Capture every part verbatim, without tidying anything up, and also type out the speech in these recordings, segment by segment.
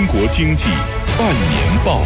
国经济半年报。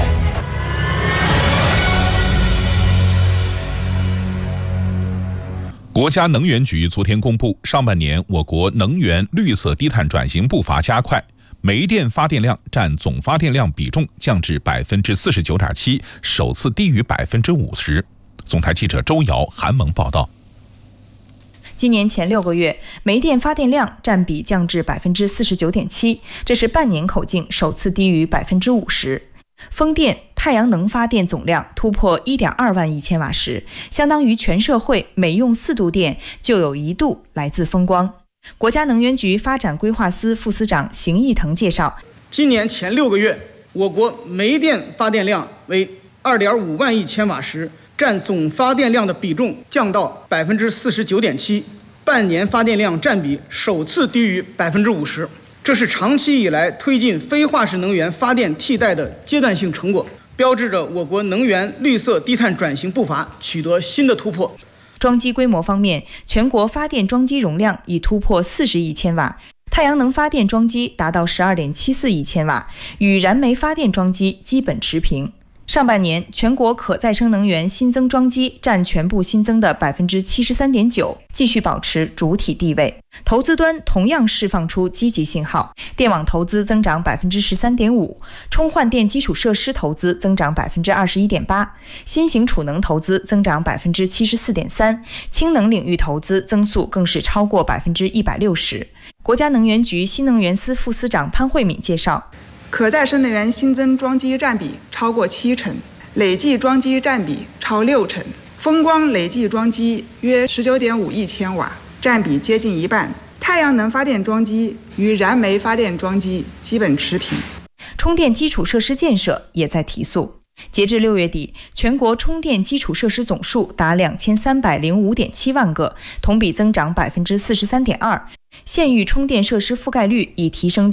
国家能源局昨天公布，上半年我国能源绿色低碳转型步伐加快，煤电发电量占总发电量比重降至百分之四十九点七，首次低于百分之五十。总台记者周瑶、韩萌报道。 今年前六个月，煤电发电量占比降至百分之四十九点七，这是半年口径首次低于百分之五十。风电、太阳能发电总量突破 一点二万亿千瓦时，相当于全社会每用四度电就有一度来自风光。国家能源局发展规划司副司长邢义腾介绍， 今年前六个月，我国煤电发电量为 二点五万亿千瓦时，占总发电量的比重降到 百分之四十九点七， 半年发电量占比首次低于 百分之五十。这是长期以来推进非化石能源发电替代的阶段性成果，标志着我国能源绿色低碳转型步伐取得新的突破。 装机规模方面，全国发电装机容量已突破四十亿千瓦，太阳能发电装机达到 十二点七四亿千瓦，与燃煤发电装机基本持平。上半年，全国可再生能源新增装机占全部新增的 百分之七十三点九， 继续保持主体地位。投资端同样释放出积极信号，电网投资增长 百分之十三点五， 充换电基础设施投资增长 百分之二十一点八， 新型储能投资增长 百分之七十四点三， 氢能领域投资增速更是超过 百分之一百六十。 国家能源局新能源司副司长潘慧敏介绍， 可再生能源新增装机占比超过七成，累计装机占比超六成，风光累计装机约 十九点五亿千瓦，占比接近一半。太阳能发电装机与燃煤发电装机基本持平。 充电基础设施建设也在提速。截至六月底，全国充电基础设施总数达两千三百零五点七万个，同比增长 百分之四十三点二， 县域充电设施覆盖率已提升